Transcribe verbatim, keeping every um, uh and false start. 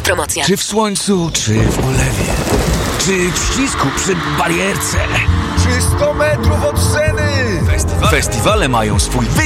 promocja. Czy w słońcu, czy w ulewie, czy w ścisku przy barierce, czy sto metrów od sceny. Festiwale, Festiwale mają swój wyjątkowy